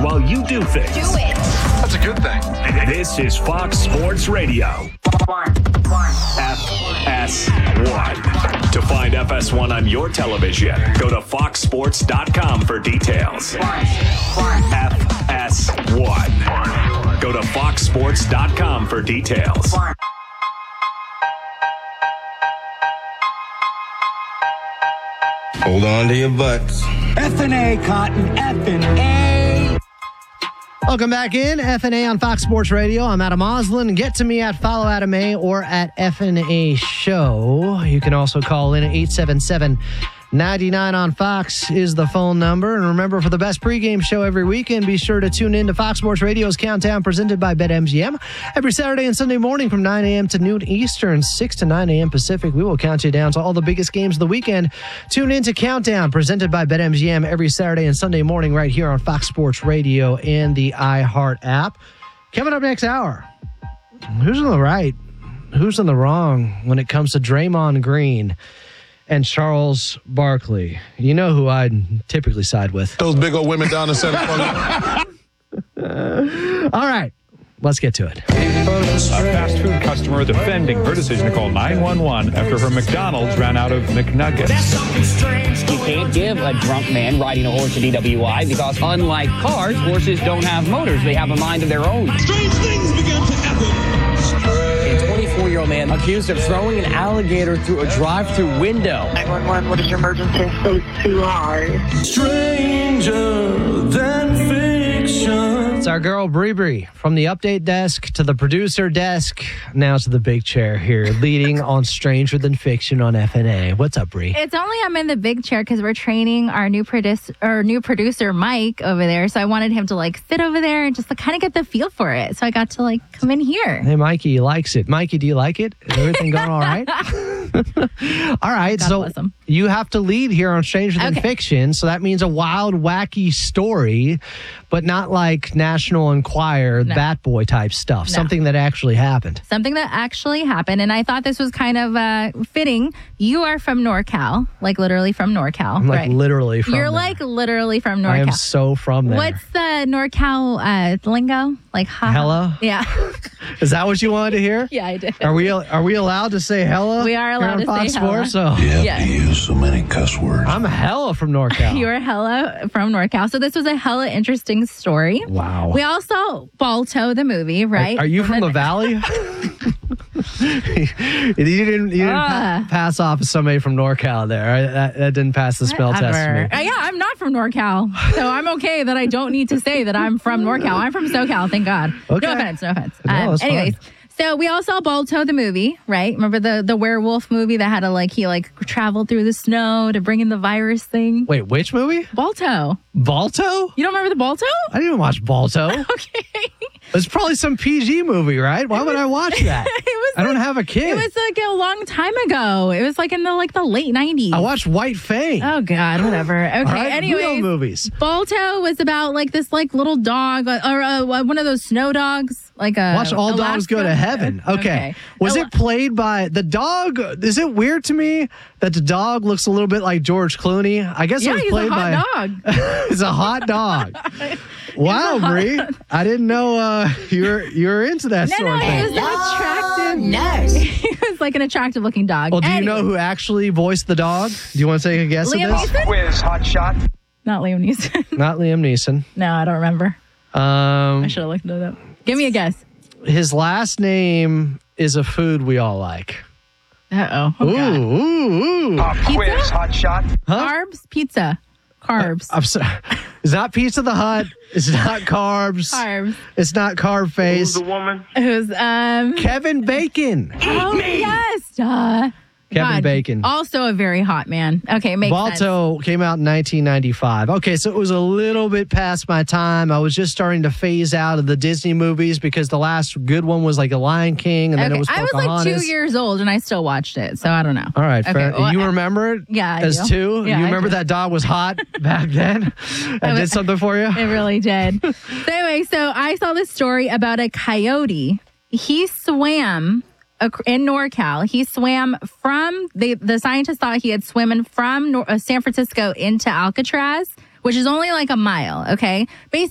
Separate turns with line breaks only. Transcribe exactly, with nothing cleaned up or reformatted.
while you do things.
Do it.
That's a good thing.
This is Fox Sports Radio. F S one. To find F S one on your television, go to fox sports dot com for details. F S one. Go to fox sports dot com for details.
Hold on to your butts.
F and A, Cotton. F and A.
Welcome back in, F and A on Fox Sports Radio. I'm Adam Oslin. Get to me at Follow Adam A or at F and A Show. You can also call in at eight seven seven, nine nine on Fox is the phone number. And remember, for the best pregame show every weekend, be sure to tune in to Fox Sports Radio's Countdown presented by BetMGM. Every Saturday and Sunday morning from nine a.m. to noon Eastern, six to nine a.m. Pacific, we will count you down to all the biggest games of the weekend. Tune in to Countdown presented by BetMGM every Saturday and Sunday morning right here on Fox Sports Radio and the iHeart app. Coming up next hour, who's on the right? Who's on the wrong when it comes to Draymond Green and Charles Barkley? You know who I'd typically side with.
Those big old women down in San
All right, let's get to it.
A fast food customer defending her decision to call nine one one after her McDonald's ran out of McNuggets.
You can't give a drunk man riding a horse a D W I because, unlike cars, horses don't have motors. They have a mind of their own.
Strange things began to happen.
A twenty-four-year-old man accused of throwing an alligator through a drive-through window.
nine one one, what is your emergency? It's too hard.
Stranger than fiction.
It's our girl Bree Bree from the update desk to the producer desk, now to the big chair here, leading on Stranger Than Fiction on F N A. What's up, Bree?
It's only I'm in the big chair because we're training our new producer, our new producer Mike over there. So I wanted him to like sit over there and just like, kind of get the feel for it. So I got to like come in here.
Hey, Mikey likes it. Mikey, do you like it? Is everything going all right? All right,
God
so
bless him.
you have to lead here on Stranger Than
Okay.
Fiction. So that means a wild, wacky story, but not like National Enquirer,
No.
Bat Boy type stuff.
No.
Something that actually happened.
Something that actually happened. And I thought this was kind of uh, fitting. You are from NorCal, like literally from NorCal.
I'm like
right?
literally from
You're
there.
like literally from NorCal.
I am so from there.
What's the NorCal uh, lingo? Like ha-
Hella?
Yeah.
Is that what you wanted to hear?
Yeah, I did.
Are we are we allowed to say hella?
We are
here
allowed
on
to
Fox
say hella.
Sports? So
Yeah.
use so many cuss words.
I'm hella from NorCal.
You're hella from NorCal. So this was a hella interesting story.
Wow.
We all saw Balto, the movie, right?
Are, are you from the Valley? you didn't, you didn't pa-
Ah.
pass off as somebody from NorCal there. I, that, that didn't pass the spell test for me.
Uh, yeah, I'm not from NorCal. So I'm okay that I don't need to say that I'm from NorCal. I'm from SoCal, thank God.
Okay.
No offense, no offense.
No,
Um,
that's
anyways,
fine.
so we all saw Balto, the movie, right? Remember the, the werewolf movie that had to like, he like traveled through the snow to bring in the virus thing?
Wait, which movie?
Balto.
Balto?
You don't remember the Balto?
I didn't watch Balto.
Okay.
It's probably some P G movie, right? Why would I watch that?
It was
I don't
like-
have a kid.
It was like a long time ago. It was like in the like the late nineties.
I watched White Fang.
Oh God, whatever. Okay.
All right,
Anyways,
real movies.
Balto was about like this like little dog uh, or uh, one of those snow dogs. Like a
Watch All Dogs Go to Heaven. Okay. Was
Ala-
it played by the dog? Is it weird to me that the dog looks a little bit like George Clooney? I guess
Yeah,
it was
he's
played
a hot
by.
dog.
It's a hot dog. Wow, Bree. I didn't know uh, you were you were into that
No,
sort
no,
of
he
thing.
was an attractive.
Nice.
He was like an attractive looking dog.
Well, do you
Anyway,
know who actually voiced the dog? Do you want to take a guess
Liam
at this?
Neeson?
Quiz, hot shot.
Not Liam Neeson.
Not Liam Neeson.
No, I don't remember.
Um,
I should have looked it up. Give me a guess.
his last name is a food we all like.
Uh oh.
Ooh, ooh, ooh.
Pop quiz, hot shot.
Huh?
Carbs, pizza, carbs,
I'm sorry. It's not Pizza the Hut. It's not carbs.
carbs.
It's not carb face.
woman?
Who's um?
Kevin Bacon.
Oh yes, duh.
Kevin
God,
Bacon.
Also a very hot man. Okay, makes sense.
Balto came out in nineteen ninety-five. Okay, so it was a little bit past my time. I was just starting to phase out of the Disney movies because the last good one was like a Lion King, and then
Okay,
it was
I was like
Pocahontas.
two years old and I still watched it, so I don't know.
All right,
Okay,
fair.
well,
you
I-
remember it
Yeah, I
as
do.
two?
Yeah,
you
I
remember
do.
that dog was hot back then? I did something for you?
It really did. So anyway, so I saw this story about a coyote. He swam ac- in NorCal. He swam from, the, the scientists thought he had swum from Nor- uh, San Francisco into Alcatraz, which is only like a mile, okay? Basically,